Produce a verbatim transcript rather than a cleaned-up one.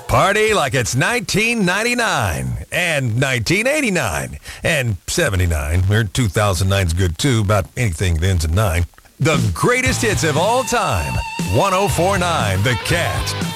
Party like it's nineteen ninety-nine and nineteen eighty-nine and seventy-nine. Or two thousand nine's good too, about anything that ends in nine. The greatest hits of all time. one oh four point nine The Cat.